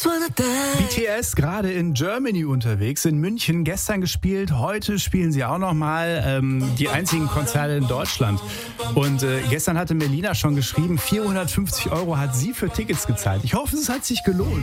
BTS gerade in Germany unterwegs, in München, gestern gespielt, heute spielen sie auch nochmal die einzigen Konzerte in Deutschland. Und gestern hatte Melina schon geschrieben, 450 € hat sie für Tickets gezahlt. Ich hoffe, es hat sich gelohnt.